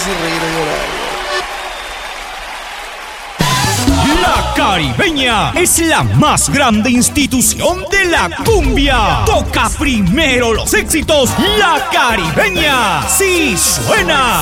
hace reír o llorar. La Caribeña es la más grande institución de la cumbia. Toca primero los éxitos La Caribeña. Sí suena.